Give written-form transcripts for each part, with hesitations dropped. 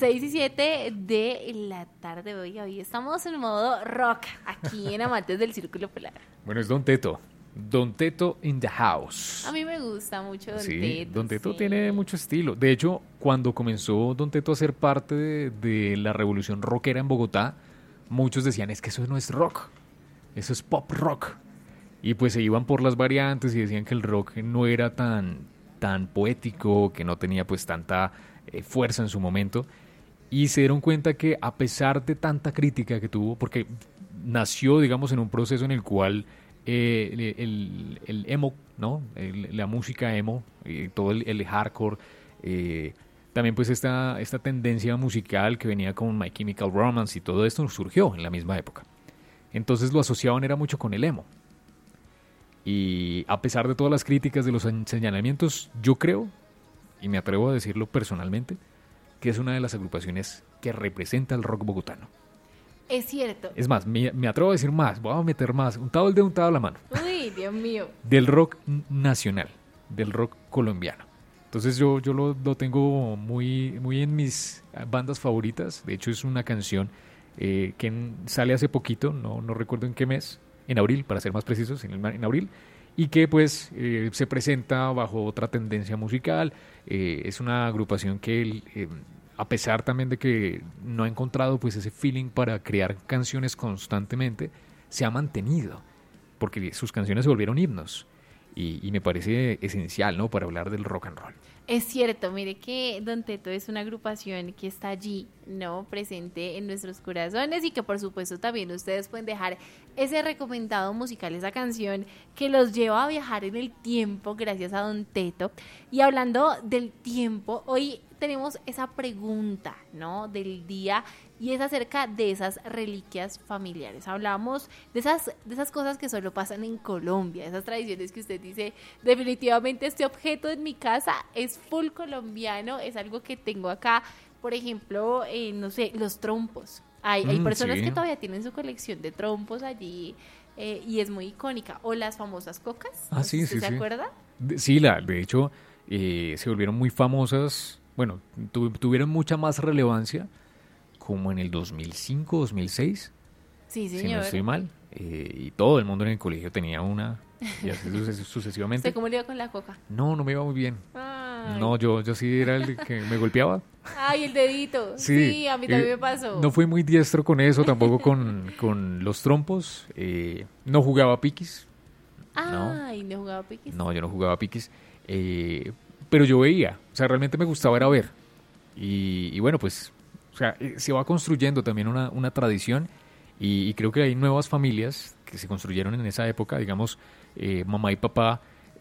6:07 de la tarde. Hoy estamos en modo rock aquí en Amantes del Círculo Polar. Bueno, es Don Teto. Don Teto in the house. A mí me gusta mucho Don Sí, Teto. Don Teto sí. tiene mucho estilo. De hecho, cuando comenzó Don Teto a ser parte de la revolución rockera en Bogotá, muchos decían, es que eso no es rock, eso es pop rock. Y pues se iban por las variantes y decían que el rock no era tan poético, que no tenía pues tanta fuerza en su momento. Y se dieron cuenta que a pesar de tanta crítica que tuvo, porque nació, digamos, en un proceso en el cual el emo, ¿no? La música emo, todo el hardcore, también pues esta tendencia musical que venía con My Chemical Romance y todo esto surgió en la misma época. Entonces lo asociaban era mucho con el emo. Y a pesar de todas las críticas, de los señalamientos, yo creo, y me atrevo a decirlo personalmente, que es una de las agrupaciones que representa el rock bogotano. Es cierto. Es más, me atrevo a decir más, voy a meter más, untado el dedo, untado la mano. Uy, Dios mío. Del rock nacional, del rock colombiano. Entonces yo lo tengo muy en mis bandas favoritas. De hecho es una canción que sale hace poquito, no recuerdo en qué mes, en abril, para ser más precisos, en abril, y que pues se presenta bajo otra tendencia musical. Es una agrupación que a pesar también de que no ha encontrado pues ese feeling para crear canciones constantemente, se ha mantenido, porque sus canciones se volvieron himnos, y me parece esencial, ¿no?, para hablar del rock and roll. Es cierto, mire que Don Teto es una agrupación que está allí, ¿no?, presente en nuestros corazones, y que por supuesto también ustedes pueden dejar ese recomendado musical, esa canción que los lleva a viajar en el tiempo gracias a Don Teto. Y hablando del tiempo, hoy tenemos esa pregunta, ¿no?, del día, y es acerca de esas reliquias familiares. Hablamos de esas cosas que solo pasan en Colombia, esas tradiciones que usted dice, definitivamente este objeto en mi casa es full colombiano, es algo que tengo acá. Por ejemplo, no sé, los trompos. Hay personas sí, que todavía tienen su colección de trompos allí, y es muy icónica. O las famosas cocas. Ah, No sé sí, si sí, ¿usted se sí. acuerda? Sí, de hecho, se volvieron muy famosas. Bueno, tuvieron mucha más relevancia como en el 2005, 2006, Sí, si no señor. estoy mal. Y todo el mundo en el colegio tenía una, y así sucesivamente. ¿Usted cómo le iba con la coca? No me iba muy bien. Ay. No, yo sí era el que me golpeaba. Ay, el dedito. Sí, Sí, a mí también me pasó. no fui muy diestro con eso, tampoco con los trompos. No jugaba piquis. Ay, ¿no jugaba piquis? No, yo no jugaba piquis. Pero yo veía, o sea, realmente me gustaba era ver. Y bueno, pues, o sea, se va construyendo también una tradición, y creo que hay nuevas familias que se construyeron en esa época, digamos, mamá y papá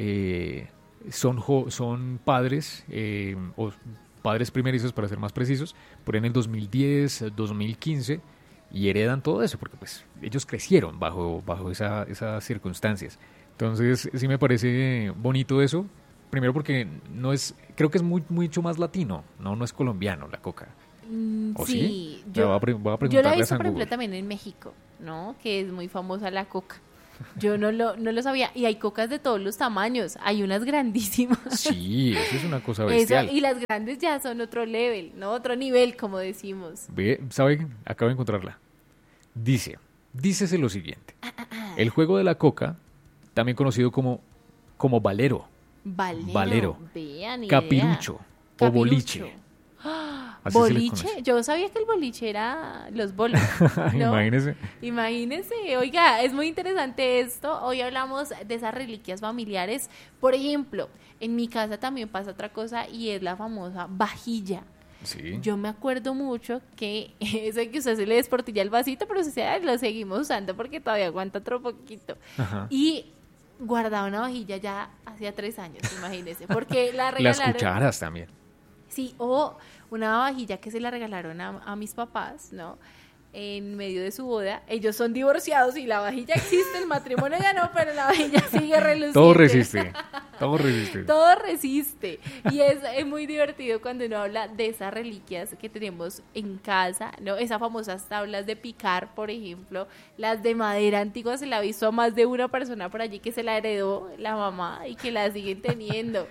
son padres, o padres primerizos para ser más precisos, por ahí en el 2010, 2015, y heredan todo eso, porque pues ellos crecieron bajo esas circunstancias. Entonces sí me parece bonito eso. Primero porque creo que es mucho más latino, no es colombiano la coca. ¿O sí? Yo Voy a la he preguntarle a visto, San por ejemplo, Google. también en México, ¿no? Que es muy famosa la coca. Yo no lo sabía. Y hay cocas de todos los tamaños. Hay unas grandísimas. Sí, eso es una cosa bestial. Y las grandes ya son otro level, ¿no? Otro nivel, como decimos. ¿Sabe? Acabo de encontrarla. Dícese lo siguiente. El juego de la coca, también conocido como valero, Valero, Vean, capirucho o boliche. Así se le ¿Boliche? conoce. Yo sabía que el boliche era los bolos, ¿no? Imagínese. Imagínese, oiga, es muy interesante esto. Hoy hablamos de esas reliquias familiares. Por ejemplo, en mi casa también pasa otra cosa, y es la famosa vajilla. Sí. Yo me acuerdo mucho que eso de que usted se le desportilla el vasito, pero lo seguimos usando porque todavía aguanta otro poquito. Ajá. Y guardaba una vajilla ya hacía 3 años, imagínese, porque la Las regalaron. cucharas también. Sí, o una vajilla que se la regalaron a mis papás, ¿no? En medio de su boda. Ellos son divorciados y la vajilla existe, el matrimonio ya no, pero la vajilla sigue reluciente. Todo resiste. Todo resiste. Todo resiste. Y es muy divertido cuando uno habla de esas reliquias que tenemos en casa, ¿no? Esas famosas tablas de picar, por ejemplo, las de madera antiguas, se la ha visto a más de una persona por allí que se la heredó la mamá y que la siguen teniendo.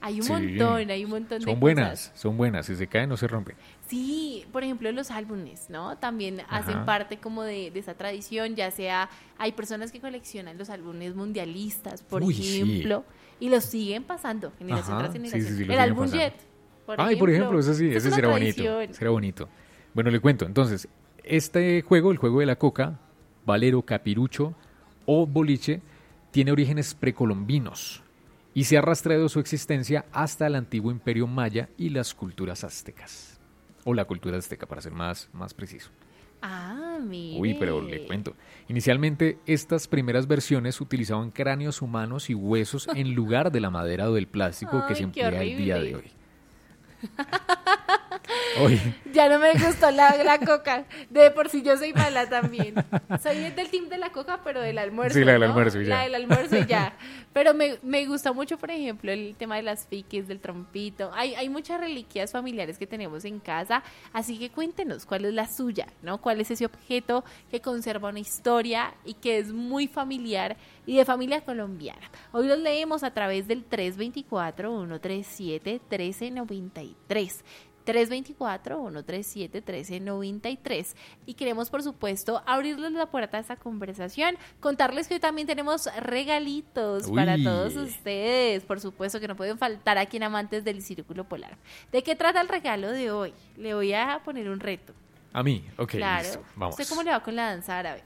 Hay un Sí. montón, hay un montón de Son cosas. buenas, son buenas. Si se caen, no se rompen. Sí, por ejemplo, los álbumes, ¿no? También hacen Ajá. parte como de esa tradición, ya sea, hay personas que coleccionan los álbumes mundialistas, por Uy, sí. ejemplo, y los siguen pasando generación Ajá, tras sí, generación. sí, sí, lo El siguen álbum pasando. Jet, Por ejemplo, ese sí, esa es ese una será bonito. tradición. Será bonito. Bueno, le cuento. Entonces, este juego, el juego de la coca, valero, capirucho o boliche, tiene orígenes precolombinos y se ha rastreado su existencia hasta el antiguo imperio maya y las culturas aztecas. O la cultura azteca, para ser más preciso. Ah, mire. Uy, pero le cuento. Inicialmente, estas primeras versiones utilizaban cráneos humanos y huesos en lugar de la madera o del plástico que Ay, se qué emplea el día de horrible. hoy. Hoy, Ya no me gustó la coca. De por sí yo soy mala también. Soy del team de la coca, pero del almuerzo. Sí, la del ¿no? almuerzo y ya. La del almuerzo y ya. Pero me gusta mucho, por ejemplo, el tema de las fiques, del trompito. Hay muchas reliquias familiares que tenemos en casa. Así que cuéntenos cuál es la suya, ¿no? ¿Cuál es ese objeto que conserva una historia y que es muy familiar y de familia colombiana? Hoy los leemos a través del 324-137-1393. 324-137-1393 y queremos por supuesto abrirles la puerta a esta conversación, contarles que hoy también tenemos regalitos para Uy. todos ustedes, por supuesto que no pueden faltar aquí en Amantes del Círculo Polar. ¿De qué trata el regalo de hoy? Le voy a poner un reto. a mí. Ok, Claro. listo. Vamos. ¿Usted cómo le va con la danza árabe?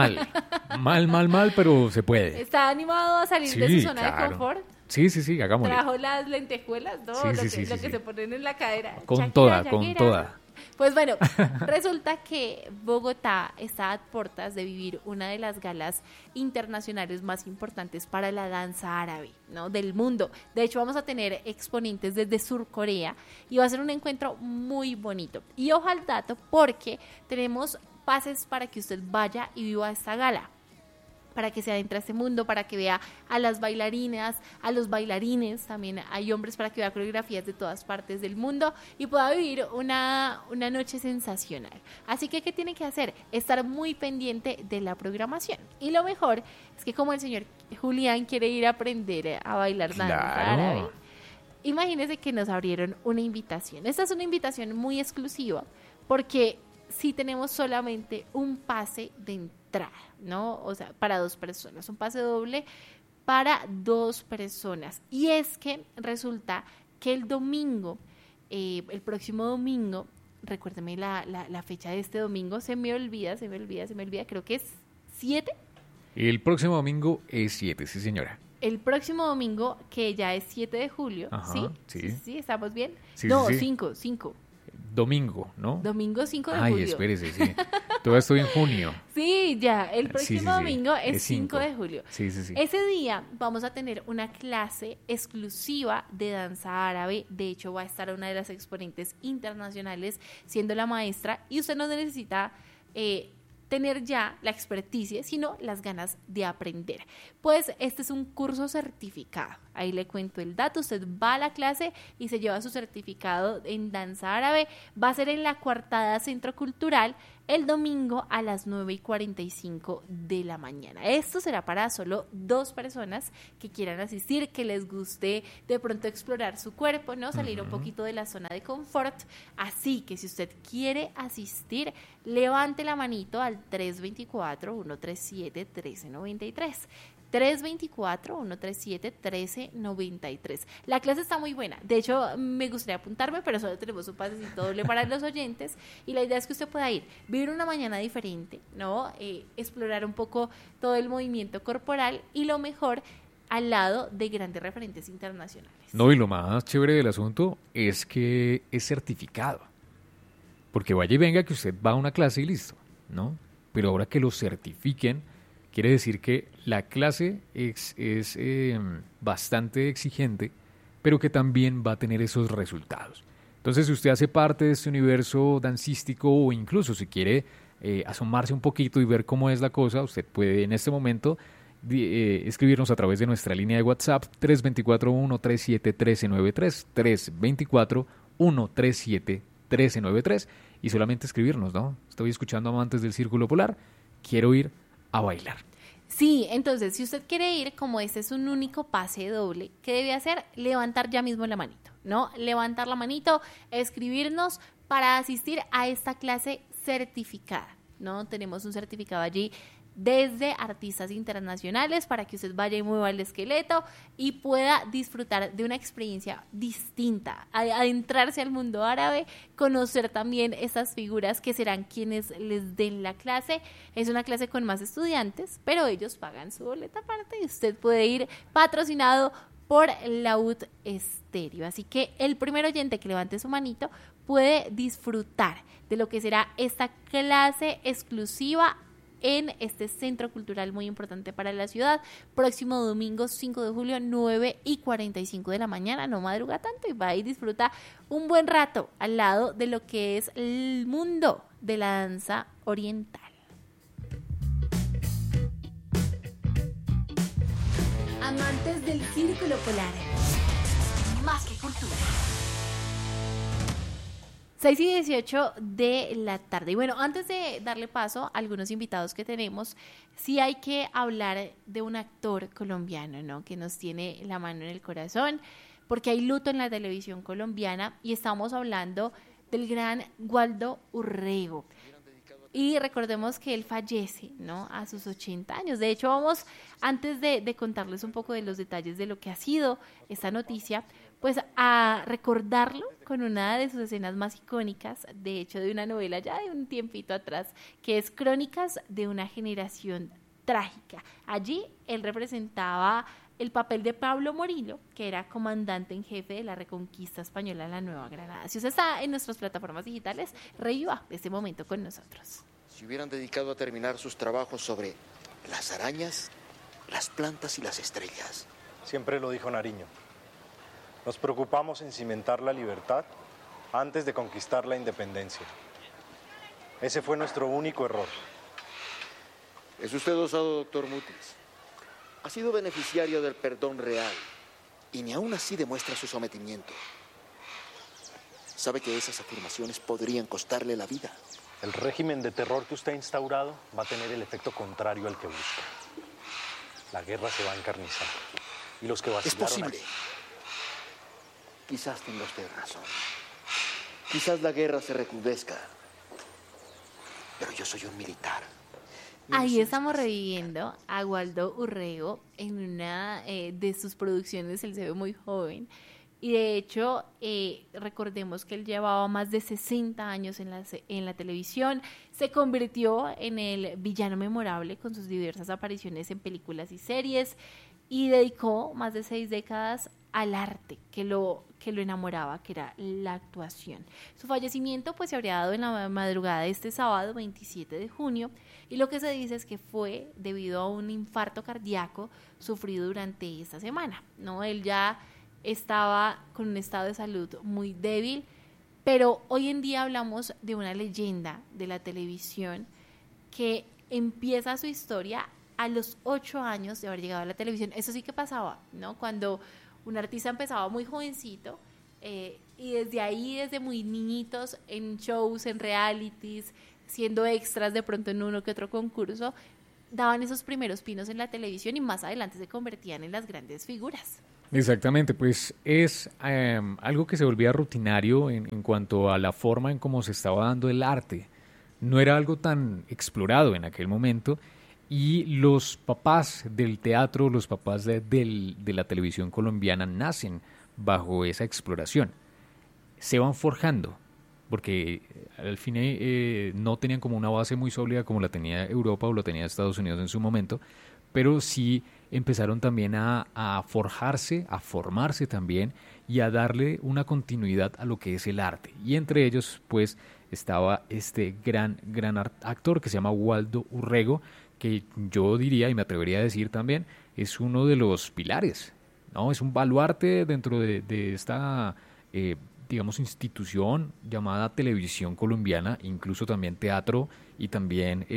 Mal, pero se puede. ¿Está animado a salir de Sí, su zona de claro. confort? Sí, hagámosle. ¿Trajo las lentejuelas? No, Sí, lo sí, que, sí, lo sí, que sí. se ponen en la cadera. Con Shakira, toda, con Shakira. toda. Pues bueno, resulta que Bogotá está a puertas de vivir una de las galas internacionales más importantes para la danza árabe, ¿no? Del mundo. De hecho, vamos a tener exponentes desde Sur Corea y va a ser un encuentro muy bonito. Y ojo al dato porque tenemos pases para que usted vaya y viva esta gala, para que se adentre a este mundo, para que vea a las bailarinas, a los bailarines, también hay hombres para que vea coreografías de todas partes del mundo y pueda vivir una noche sensacional. Así que, ¿qué tiene que hacer? Estar muy pendiente de la programación. Y lo mejor es que como el señor Julián quiere ir a aprender a bailar danza Claro. árabe, imagínense que nos abrieron una invitación. Esta es una invitación muy exclusiva porque sí tenemos solamente un pase de entrada, ¿no? O sea, para 2 personas, un pase doble para 2 personas. Y es que resulta que el domingo, el próximo domingo, recuérdeme la fecha de este domingo, se me olvida, creo que es 7. El próximo domingo es 7, sí, señora. El próximo domingo, que ya es 7 de julio, Ajá, ¿sí? sí. Sí, ¿estamos bien? Sí, no, sí, sí. 5. Domingo, ¿no? Domingo 5 de Ay, julio. espérese, sí. Todavía estoy en junio. Sí, ya, el Sí, próximo sí, sí. domingo es Es 5 5. de julio. Sí. Ese día vamos a tener una clase exclusiva de danza árabe. De hecho, va a estar una de las exponentes internacionales siendo la maestra y usted no necesita tener ya la experticia, sino las ganas de aprender. Pues este es un curso certificado. Ahí le cuento el dato. Usted va a la clase y se lleva su certificado en danza árabe. Va a ser en la Coartada Centro Cultural el domingo a las 9:45 de la mañana. Esto será para solo 2 personas que quieran asistir, que les guste de pronto explorar su cuerpo, ¿no? Salir un poquito de la zona de confort. Así que si usted quiere asistir, levante la manito al 324-137-1393. 324-137-1393. La clase está muy buena. De hecho, me gustaría apuntarme, pero solo tenemos un pasecito doble para los oyentes. Y la idea es que usted pueda ir, vivir una mañana diferente, ¿no? Explorar un poco todo el movimiento corporal y lo mejor, al lado de grandes referentes internacionales. No, y lo más chévere del asunto es que es certificado. Porque vaya y venga que usted va a una clase y listo, ¿no? Pero ahora que lo certifiquen, quiere decir que la clase es bastante exigente, pero que también va a tener esos resultados. Entonces, si usted hace parte de este universo dancístico o incluso si quiere asomarse un poquito y ver cómo es la cosa, usted puede en este momento escribirnos a través de nuestra línea de WhatsApp 324-137-1393, 324-137-1393 y solamente escribirnos, ¿no? Estoy escuchando Amantes del Círculo Polar, quiero ir a bailar. Sí, entonces, si usted quiere ir, como este es un único pase doble, ¿qué debe hacer? Levantar ya mismo la manito, ¿no? Levantar la manito, escribirnos para asistir a esta clase certificada, ¿no? Tenemos un certificado allí desde artistas internacionales para que usted vaya y mueva el esqueleto y pueda disfrutar de una experiencia distinta, adentrarse al mundo árabe, conocer también estas figuras que serán quienes les den la clase. Es una clase con más estudiantes, pero ellos pagan su boleta aparte y usted puede ir patrocinado por Laúd Estéreo. Así que el primer oyente que levante su manito puede disfrutar de lo que será esta clase exclusiva en este centro cultural muy importante para la ciudad, próximo domingo 5 de julio, 9:45 de la mañana, no madruga tanto y va y disfruta un buen rato al lado de lo que es el mundo de la danza oriental. Amantes del Círculo Polar, más que cultura. 6:18 de la tarde. Y bueno, antes de darle paso a algunos invitados que tenemos, sí hay que hablar de un actor colombiano, ¿no? Que nos tiene la mano en el corazón, porque hay luto en la televisión colombiana y estamos hablando del gran Waldo Urrego. Y recordemos que él fallece, ¿no? A sus 80 años. De hecho, vamos, antes de contarles un poco de los detalles de lo que ha sido esta noticia, pues a recordarlo con una de sus escenas más icónicas, de hecho de una novela ya de un tiempito atrás, que es Crónicas de una generación trágica. Allí él representaba el papel de Pablo Morillo, que era comandante en jefe de la reconquista española en la Nueva Granada. Si usted está en nuestras plataformas digitales, reviva este momento con nosotros. Se hubieran dedicado a terminar sus trabajos sobre las arañas, las plantas y las estrellas. Siempre lo dijo Nariño. Nos preocupamos en cimentar la libertad antes de conquistar la independencia. Ese fue nuestro único error. Es usted osado, doctor Mutis. Ha sido beneficiario del perdón real y ni aún así demuestra su sometimiento. Sabe que esas afirmaciones podrían costarle la vida. El régimen de terror que usted ha instaurado va a tener el efecto contrario al que busca. La guerra se va a encarnizar. Y los que vacilaron... Es posible. Quizás tenga usted razón. Quizás la guerra se recrudezca. Pero yo soy un militar. Ahí estamos reviviendo a Waldo Urrego en una de sus producciones. Él se ve muy joven y de hecho recordemos que él llevaba más de 60 años en la televisión. Se convirtió en el villano memorable con sus diversas apariciones en películas y series y dedicó más de 6 décadas al arte que lo enamoraba, que era la actuación. Su fallecimiento pues se habría dado en la madrugada de este sábado 27 de junio y lo que se dice es que fue debido a un infarto cardíaco sufrido durante esta semana, ¿no? Él ya estaba con un estado de salud muy débil, pero hoy en día hablamos de una leyenda de la televisión que empieza su historia a los 8 años de haber llegado a la televisión. Eso sí que pasaba, ¿no? Cuando un artista empezaba muy jovencito y desde ahí, desde muy niñitos, en shows, en realities, siendo extras de pronto en uno que otro concurso, daban esos primeros pinos en la televisión y más adelante se convertían en las grandes figuras. Exactamente, pues es algo que se volvía rutinario en cuanto a la forma en cómo se estaba dando el arte. No era algo tan explorado en aquel momento. Y los papás del teatro, los papás de la televisión colombiana nacen bajo esa exploración. Se van forjando, porque al fin no tenían como una base muy sólida como la tenía Europa o la tenía Estados Unidos en su momento, pero sí empezaron también a forjarse, a formarse también y a darle una continuidad a lo que es el arte. Y entre ellos, pues, estaba este gran actor que se llama Waldo Urrego, que yo diría y me atrevería a decir también es uno de los pilares, ¿no? Es un baluarte dentro de esta, digamos, institución llamada televisión colombiana, incluso también teatro y también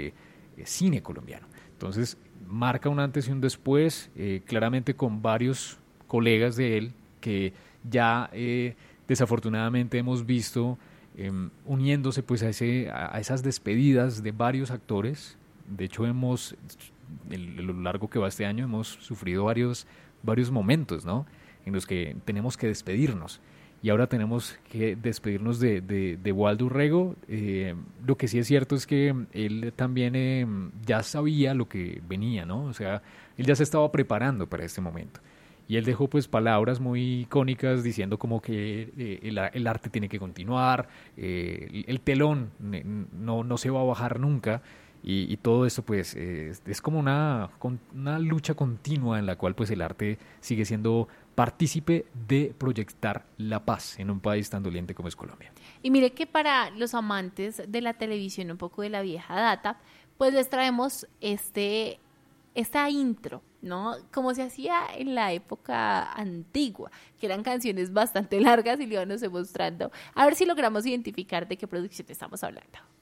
cine colombiano. Entonces, marca un antes y un después, claramente con varios colegas de él que ya desafortunadamente hemos visto uniéndose pues a esas despedidas de varios actores. De hecho, hemos lo largo que va este año hemos sufrido varios momentos, ¿no? En los que tenemos que despedirnos. Y ahora tenemos que despedirnos de Waldo Urrego. Lo que sí es cierto es que él también ya sabía lo que venía, ¿no? O sea, él ya se estaba preparando para este momento. Y él dejó pues palabras muy icónicas diciendo como que el arte tiene que continuar, el telón no se va a bajar nunca. Y todo esto pues es como una lucha continua en la cual pues el arte sigue siendo partícipe de proyectar la paz en un país tan doliente como es Colombia. Y mire que para los amantes de la televisión un poco de la vieja data, pues les traemos esta intro, ¿no? Como se hacía en la época antigua, que eran canciones bastante largas y le íbamos mostrando. A ver si logramos identificar de qué producción estamos hablando.